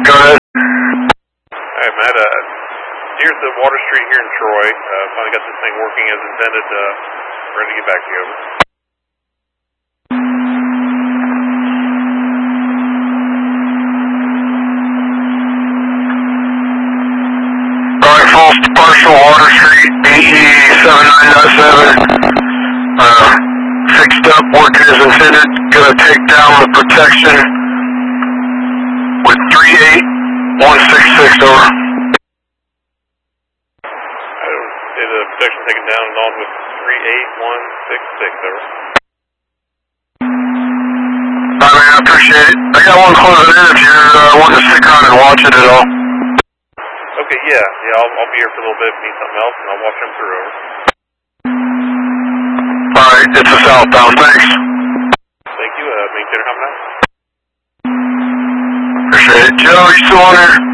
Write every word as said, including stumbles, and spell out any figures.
Go ahead. Alright, Matt, uh, here's the Water Street here in Troy. Uh, finally got this thing working as intended. Uh, ready to get back to you, over. Alright, full partial Water Street, A E seventy-nine point seven. Uh, fixed up, working as intended. Gonna take down the protection with three eight one six six, over. I don't see the protection taken down and on with three eight one six six, over. I mean, I appreciate it. I got one closing in if you're uh, wanting to stick around and watch it at all. Okay, yeah, yeah, I'll, I'll be here for a little bit if you need something else, and I'll watch them through, over. Alright, it's a southbound, thanks. Thank you, uh, maintainer, how about? Appreciate it. Joe, you still on there?